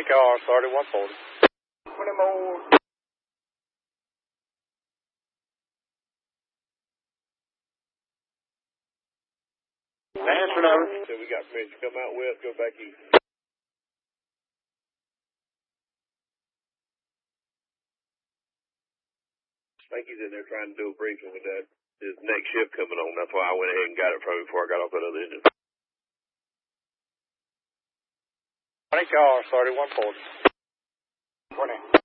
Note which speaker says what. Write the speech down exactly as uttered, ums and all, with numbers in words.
Speaker 1: car, thirty-one forty.
Speaker 2: twenty more.
Speaker 1: Answer over.
Speaker 2: So we got permission to come out west, go back east. Spanky's in there trying to do a briefing with that. His next shift coming on. That's why I went ahead and got it from him before I got off that other engine.
Speaker 1: twenty car, thirty-one forty.
Speaker 2: twenty.